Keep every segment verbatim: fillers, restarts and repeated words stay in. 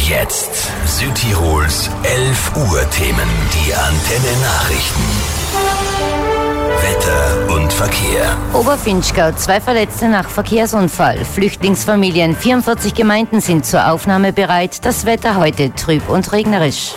jetzt Südtirols elf Uhr Themen, die Antenne Nachrichten. Wetter und Verkehr. Oberfinchgau, zwei Verletzte nach Verkehrsunfall. Flüchtlingsfamilien, vierundvierzig Gemeinden sind zur Aufnahme bereit. Das Wetter heute trüb und regnerisch.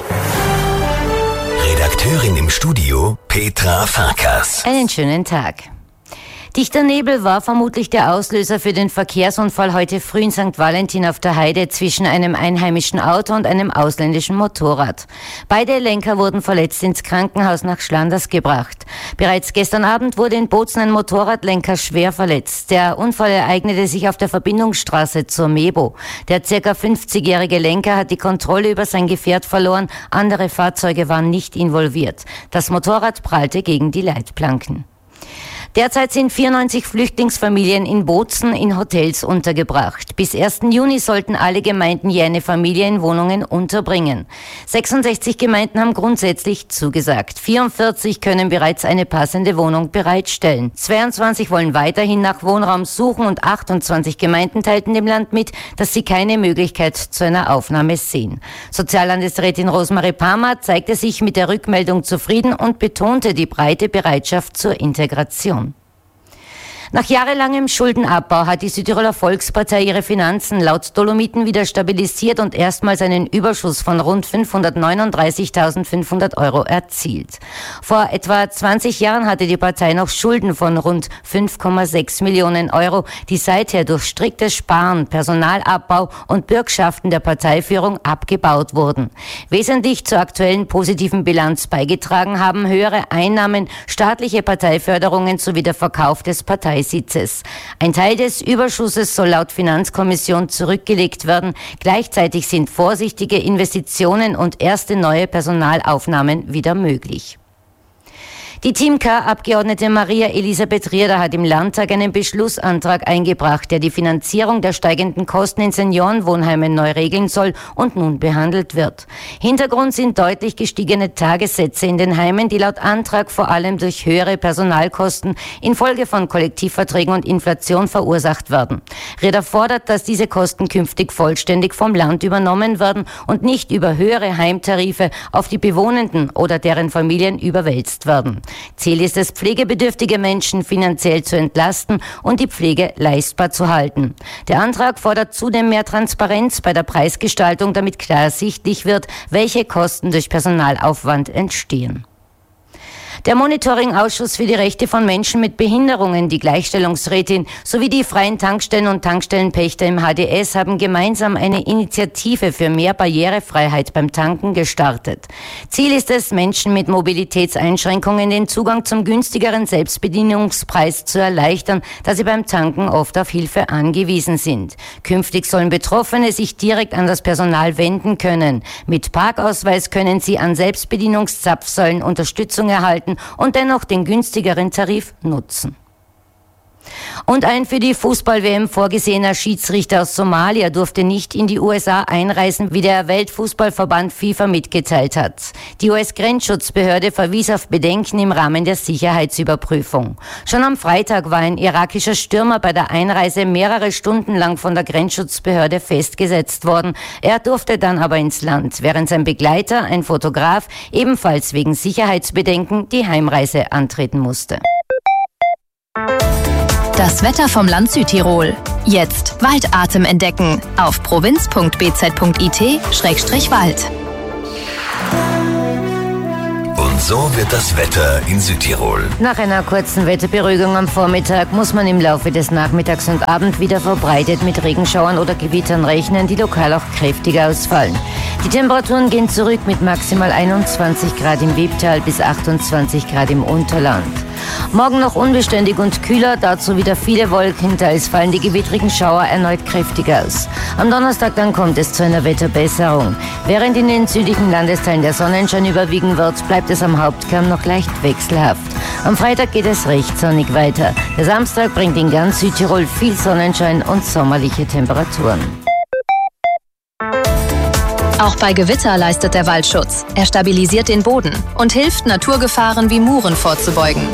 Redakteurin im Studio, Petra Farkas. Einen schönen Tag. Dichter Nebel war vermutlich der Auslöser für den Verkehrsunfall heute früh in Sankt Valentin auf der Heide zwischen einem einheimischen Auto und einem ausländischen Motorrad. Beide Lenker wurden verletzt ins Krankenhaus nach Schlanders gebracht. Bereits gestern Abend wurde in Bozen ein Motorradlenker schwer verletzt. Der Unfall ereignete sich auf der Verbindungsstraße zur Mebo. Der ca. fünfzigjährige Lenker hat die Kontrolle über sein Gefährt verloren. Andere Fahrzeuge waren nicht involviert. Das Motorrad prallte gegen die Leitplanken. Derzeit sind vierundneunzig Flüchtlingsfamilien in Bozen in Hotels untergebracht. Bis ersten Juni sollten alle Gemeinden je eine Familie in Wohnungen unterbringen. sechsundsechzig Gemeinden haben grundsätzlich zugesagt. vierundvierzig können bereits eine passende Wohnung bereitstellen. zweiundzwanzig wollen weiterhin nach Wohnraum suchen und achtundzwanzig Gemeinden teilten dem Land mit, dass sie keine Möglichkeit zu einer Aufnahme sehen. Soziallandesrätin Rosemarie Palmer zeigte sich mit der Rückmeldung zufrieden und betonte die breite Bereitschaft zur Integration. Nach jahrelangem Schuldenabbau hat die Südtiroler Volkspartei ihre Finanzen laut Dolomiten wieder stabilisiert und erstmals einen Überschuss von rund fünfhundertneununddreißigtausendfünfhundert Euro erzielt. Vor etwa zwanzig Jahren hatte die Partei noch Schulden von rund fünf Komma sechs Millionen Euro, die seither durch striktes Sparen, Personalabbau und Bürgschaften der Parteiführung abgebaut wurden. Wesentlich zur aktuellen positiven Bilanz beigetragen haben höhere Einnahmen, staatliche Parteiförderungen sowie der Verkauf des Partei Sitzes. Ein Teil des Überschusses soll laut Finanzkommission zurückgelegt werden. Gleichzeitig sind vorsichtige Investitionen und erste neue Personalaufnahmen wieder möglich. Die Team K-Abgeordnete Maria Elisabeth Rierder hat im Landtag einen Beschlussantrag eingebracht, der die Finanzierung der steigenden Kosten in Seniorenwohnheimen neu regeln soll und nun behandelt wird. Hintergrund sind deutlich gestiegene Tagessätze in den Heimen, die laut Antrag vor allem durch höhere Personalkosten infolge von Kollektivverträgen und Inflation verursacht werden. Rierder fordert, dass diese Kosten künftig vollständig vom Land übernommen werden und nicht über höhere Heimtarife auf die Bewohnenden oder deren Familien überwälzt werden. Ziel ist es, pflegebedürftige Menschen finanziell zu entlasten und die Pflege leistbar zu halten. Der Antrag fordert zudem mehr Transparenz bei der Preisgestaltung, damit klar ersichtlich wird, welche Kosten durch Personalaufwand entstehen. Der Monitoring-Ausschuss für die Rechte von Menschen mit Behinderungen, die Gleichstellungsrätin sowie die freien Tankstellen und Tankstellenpächter im H D S haben gemeinsam eine Initiative für mehr Barrierefreiheit beim Tanken gestartet. Ziel ist es, Menschen mit Mobilitätseinschränkungen den Zugang zum günstigeren Selbstbedienungspreis zu erleichtern, da sie beim Tanken oft auf Hilfe angewiesen sind. Künftig sollen Betroffene sich direkt an das Personal wenden können. Mit Parkausweis können sie an Selbstbedienungszapfsäulen Unterstützung erhalten und dennoch den günstigeren Tarif nutzen. Und ein für die Fußball-W M vorgesehener Schiedsrichter aus Somalia durfte nicht in die U S A einreisen, wie der Weltfußballverband FIFA mitgeteilt hat. Die U S-Grenzschutzbehörde verwies auf Bedenken im Rahmen der Sicherheitsüberprüfung. Schon am Freitag war ein irakischer Stürmer bei der Einreise mehrere Stunden lang von der Grenzschutzbehörde festgesetzt worden. Er durfte dann aber ins Land, während sein Begleiter, ein Fotograf, ebenfalls wegen Sicherheitsbedenken die Heimreise antreten musste. Das Wetter vom Land Südtirol. Jetzt Waldatem entdecken auf provinz punkt b z punkt i t Schrägstrich Wald. Und so wird das Wetter in Südtirol. Nach einer kurzen Wetterberuhigung am Vormittag muss man im Laufe des Nachmittags und Abends wieder verbreitet mit Regenschauern oder Gewittern rechnen, die lokal auch kräftiger ausfallen. Die Temperaturen gehen zurück mit maximal einundzwanzig Grad im Wiebtal bis achtundzwanzig Grad im Unterland. Morgen noch unbeständig und kühler, dazu wieder viele Wolken, teils fallen die gewittrigen Schauer erneut kräftig aus. Am Donnerstag dann kommt es zu einer Wetterbesserung. Während in den südlichen Landesteilen der Sonnenschein überwiegen wird, bleibt es am Hauptkamm noch leicht wechselhaft. Am Freitag geht es recht sonnig weiter. Der Samstag bringt in ganz Südtirol viel Sonnenschein und sommerliche Temperaturen. Auch bei Gewitter leistet der Waldschutz. Er stabilisiert den Boden und hilft, Naturgefahren wie Muren vorzubeugen.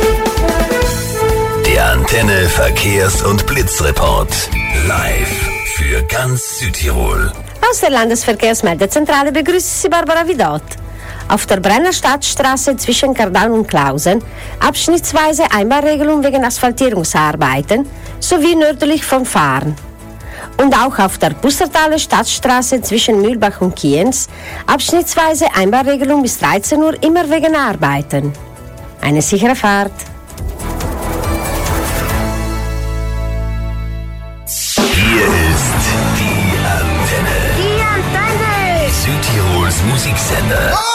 Der Antenne Verkehrs- und Blitzreport. Live für ganz Südtirol. Aus der Landesverkehrsmeldezentrale begrüßt Sie Barbara Vidot. Auf der Brenner Stadtstraße zwischen Kardau und Klausen abschnittsweise Einbahnregelung wegen Asphaltierungsarbeiten sowie nördlich von Fahren. Und auch auf der Pustertaler Stadtstraße zwischen Mühlbach und Kienz abschnittsweise Einbahnregelung bis dreizehn Uhr immer wegen Arbeiten. Eine sichere Fahrt. Hier ist die Antenne. Die Antenne! Südtirols Musiksender.